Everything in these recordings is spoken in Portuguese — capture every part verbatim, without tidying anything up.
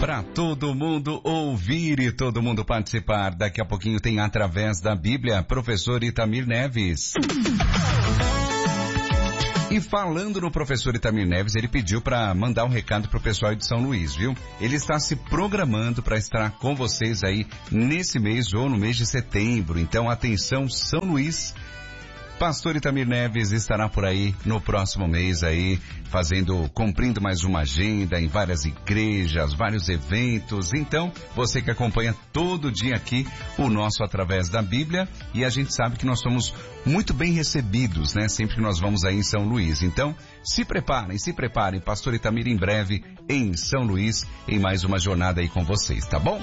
Para todo mundo ouvir e todo mundo participar. Daqui a pouquinho tem Através da Bíblia, professor Itamir Neves. E falando no professor Itamir Neves, ele pediu para mandar um recado pro pessoal de São Luís, viu? Ele está se programando para estar com vocês aí nesse mês ou no mês de setembro. Então, atenção, São Luís. Pastor Itamir Neves estará por aí no próximo mês aí, fazendo, cumprindo mais uma agenda em várias igrejas, vários eventos. Então, você que acompanha todo dia aqui o nosso Através da Bíblia, e a gente sabe que nós somos muito bem recebidos, né? Sempre que nós vamos aí em São Luís. Então, se preparem, se preparem. Pastor Itamir em breve em São Luís, em mais uma jornada aí com vocês, tá bom?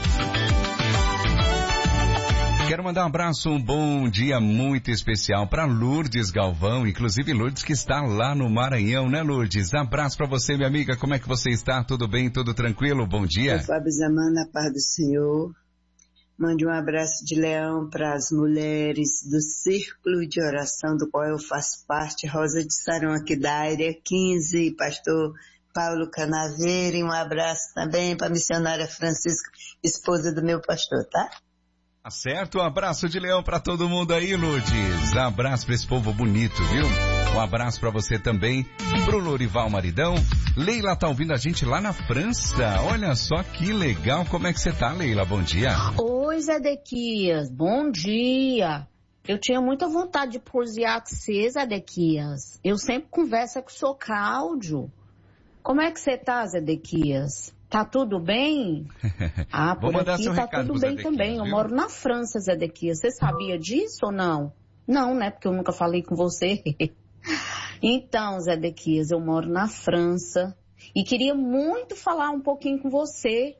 Quero mandar um abraço, um bom dia muito especial para Lourdes Galvão, inclusive Lourdes que está lá no Maranhão, né, Lourdes? Abraço para você, minha amiga, como é que você está? Tudo bem, tudo tranquilo? Bom dia. Eu, Fábio Zamana, a paz do Senhor. Mande um abraço de leão para as mulheres do Círculo de Oração, do qual eu faço parte, Rosa de Sarão, aqui da área quinze, pastor Paulo Canaveira, e um abraço também para a missionária Francisca, esposa do meu pastor, tá? Certo, um abraço de leão pra todo mundo aí, Lourdes. Abraço pra esse povo bonito, viu? Um abraço pra você também, pro Lorival Maridão. Leila tá ouvindo a gente lá na França. Olha só que legal. Como é que você tá, Leila? Bom dia. Oi, Zedequias. Bom dia. Eu tinha muita vontade de prosear com você, Zedequias. Eu sempre converso com o seu Cláudio. Como é que você tá, Zedequias? Tá tudo bem? Ah, por aqui tá tudo bem também. Eu moro na França, Zedequias. Você sabia disso ou não? Não, né? Porque eu nunca falei com você. Então, Zedequias, eu moro na França e queria muito falar um pouquinho com você.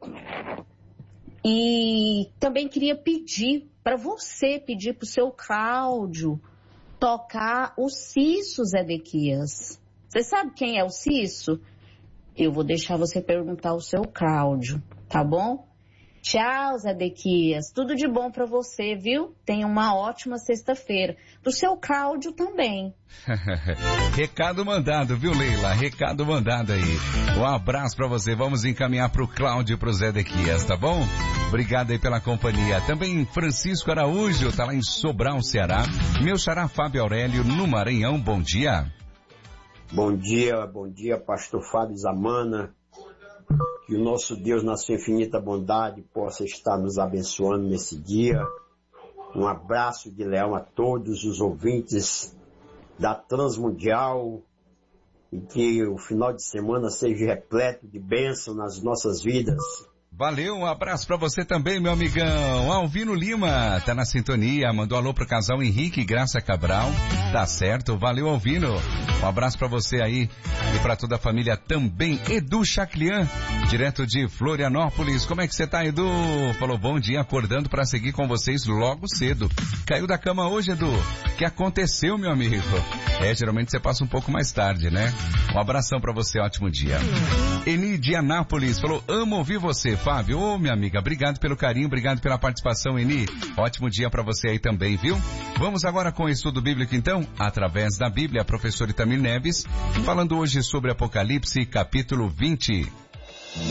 E também queria pedir para você, pedir pro seu Cláudio tocar o Cisso, Zedequias. Você sabe quem é o Cisso? Eu vou deixar você perguntar ao seu Cláudio, tá bom? Tchau, Zedequias. Tudo de bom pra você, viu? Tenha uma ótima sexta-feira. Pro seu Cláudio também. Recado mandado, viu, Leila? Recado mandado aí. Um abraço pra você. Vamos encaminhar pro Cláudio e pro Zedequias, tá bom? Obrigado aí pela companhia. Também Francisco Araújo, tá lá em Sobral, Ceará. Meu xará Fábio Aurélio, no Maranhão. Bom dia. Bom dia, bom dia, pastor Fábio Zamana. Que o nosso Deus, na sua infinita bondade, possa estar nos abençoando nesse dia. Um abraço de leão a todos os ouvintes da Transmundial e que o final de semana seja repleto de bênção nas nossas vidas. Valeu, um abraço pra você também, meu amigão. Alvino Lima, tá na sintonia, mandou alô pro casal Henrique e Graça Cabral. Tá certo, valeu, Alvino. Um abraço pra você aí e pra toda a família também. Edu Chaclian, direto de Florianópolis. Como é que você tá, Edu? Falou, bom dia, acordando pra seguir com vocês logo cedo. Caiu da cama hoje, Edu? O que aconteceu, meu amigo? É, geralmente você passa um pouco mais tarde, né? Um abração pra você, ótimo dia. Eni de Anápolis falou, amo ouvir você, Fábio. Ô, minha amiga, obrigado pelo carinho, obrigado pela participação, Eni. Ótimo dia pra você aí também, viu? Vamos agora com o estudo bíblico, então, através da Bíblia, professor Itamir Neves, falando hoje sobre Apocalipse, capítulo vinte.